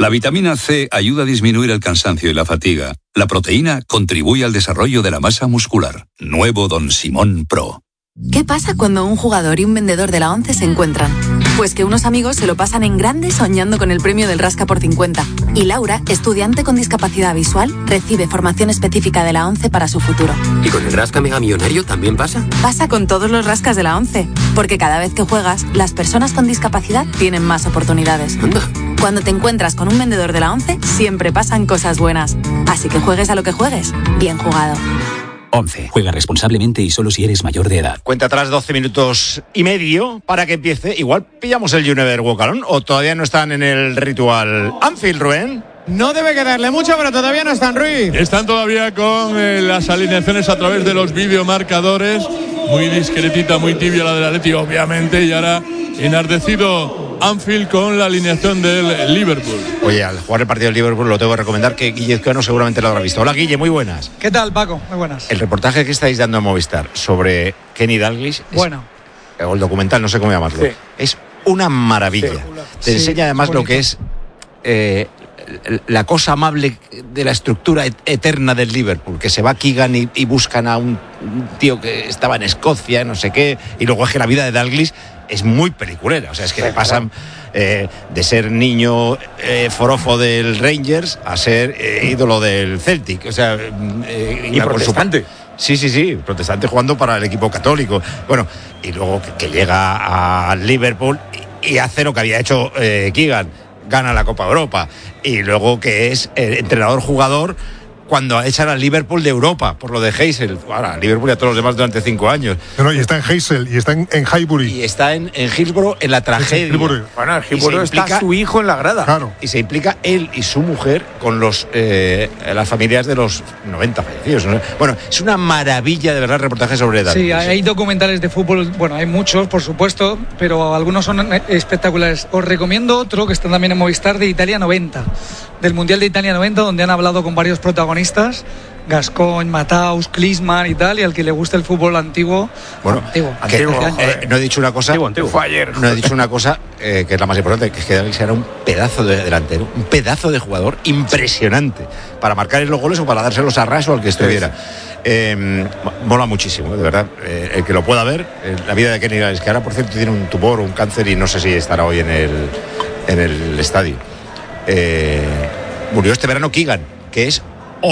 La vitamina C ayuda a disminuir el cansancio y la fatiga. La proteína contribuye al desarrollo de la masa muscular. Nuevo Don Simón Pro. ¿Qué pasa cuando un jugador y un vendedor de la ONCE se encuentran? Pues que unos amigos se lo pasan en grande soñando con el premio del Rasca por 50. Y Laura, estudiante con discapacidad visual, recibe formación específica de la ONCE para su futuro. ¿Y con el Rasca Mega Millonario también pasa? Pasa con todos los rascas de la ONCE, porque cada vez que juegas, las personas con discapacidad tienen más oportunidades. Anda. Cuando te encuentras con un vendedor de la ONCE, siempre pasan cosas buenas. Así que juegues a lo que juegues, bien jugado. 11. Juega responsablemente y solo si eres mayor de edad. Cuenta atrás 12 minutos y medio para que empiece. Igual pillamos el You Never Walk Alone o todavía no están en el ritual Anfield, Rubén. No debe quedarle mucho, pero todavía no están, Ruiz. Están todavía con las alineaciones a través de los videomarcadores. Muy discretita, muy tibia la del Atleti, obviamente. Y ahora enardecido Anfield con la alineación del Liverpool. Oye, al jugar el partido del Liverpool lo tengo que recomendar, que Guille Ezquerra seguramente lo habrá visto. Hola, Guille, muy buenas. ¿Qué tal, Paco? Muy buenas. El reportaje que estáis dando en Movistar sobre Kenny Dalglish, o el documental, no sé cómo llamarlo, sí, es una maravilla. Sí, te enseña además lo que es la cosa amable de la estructura eterna del Liverpool, que se va Keegan y buscan a un tío que estaba en Escocia, no sé qué, y luego es que la vida de Dalglish es muy peliculera, o sea, es que pasan de ser niño forofo del Rangers a ser ídolo del Celtic, o sea, y protestante. Sí, protestante jugando para el equipo católico. Bueno, y luego que llega a Liverpool y hace lo que había hecho Keegan, gana la Copa Europa, y luego que es entrenador-jugador cuando echan al Liverpool de Europa por lo de Heysel. Ahora, Liverpool y a todos los demás durante 5 años. No, y está en Heysel, y está en Highbury. Y está en Hillsborough en la tragedia. Bueno, en Hillsborough está su hijo en la grada. Claro. Y se implica él y su mujer con las familias de los 90 fallecidos. ¿No? Bueno, es una maravilla de verdad el reportaje sobre edad. Sí, hay documentales de fútbol, bueno, hay muchos, por supuesto, pero algunos son espectaculares. Os recomiendo otro que está también en Movistar, de Italia 90, del Mundial de Italia 90, donde han hablado con varios protagonistas, Gascoigne, Mataus, Klinsmann y tal, y al que le gusta el fútbol antiguo. Bueno, no he dicho una cosa. Fue ayer. No he dicho una cosa que es la más importante, que es que Dalglish era un pedazo de delantero, un pedazo de jugador impresionante para marcar los goles o para dárselos a Ras o al que estuviera. Mola muchísimo, de verdad. El que lo pueda ver, la vida de Kenny Dalglish, que ahora por cierto tiene un tumor, un cáncer, y no sé si estará hoy en el estadio. Murió este verano Keegan, que es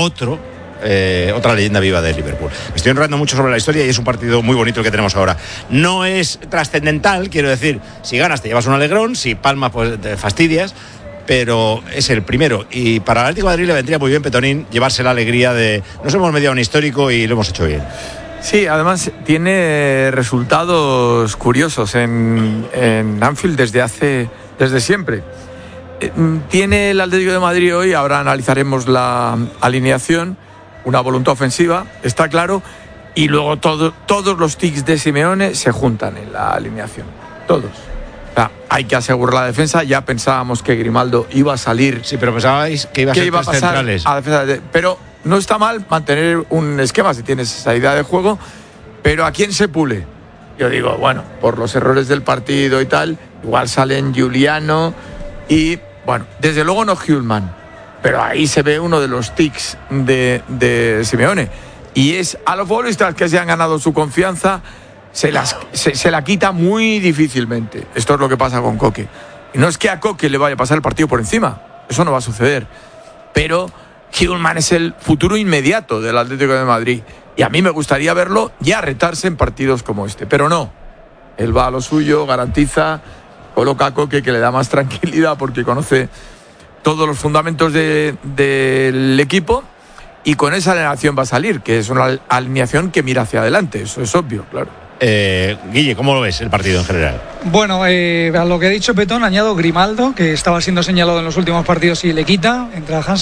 otra leyenda viva de Liverpool. Me estoy enredando mucho sobre la historia y es un partido muy bonito el que tenemos ahora. No es trascendental, quiero decir, si ganas te llevas un alegrón, si palmas pues te fastidias, pero es el primero, y para el Atlético de Madrid le vendría muy bien, Petonín, llevarse la alegría de nos hemos mediado un histórico y lo hemos hecho bien. Sí, además tiene resultados curiosos en Anfield desde siempre. Tiene el Atlético de Madrid hoy, ahora analizaremos la alineación, una voluntad ofensiva, está claro, y luego todos los tics de Simeone se juntan en la alineación, todos. O sea, hay que asegurar la defensa. Ya pensábamos que Grimaldo iba a salir. Sí, pero pensabais que iba a ser tres centrales. A defensa pero no está mal mantener un esquema si tienes esa idea de juego, pero ¿a quién se pule? Yo digo, bueno, por los errores del partido y tal, igual salen Giuliano y... Bueno, desde luego no Hjulman, pero ahí se ve uno de los tics de Simeone. Y es a los futbolistas que se han ganado su confianza, se la quita muy difícilmente. Esto es lo que pasa con Koke. Y no es que a Koke le vaya a pasar el partido por encima, eso no va a suceder. Pero Hjulman es el futuro inmediato del Atlético de Madrid. Y a mí me gustaría verlo ya retarse en partidos como este. Pero no, él va a lo suyo, garantiza... Coloca a Koke, que le da más tranquilidad porque conoce todos los fundamentos del equipo, y con esa alineación va a salir, que es una alineación que mira hacia adelante, eso es obvio, claro. Guille, ¿cómo lo ves el partido en general? Bueno, a lo que ha dicho Petón añado Grimaldo, que estaba siendo señalado en los últimos partidos y le quita, entra Hans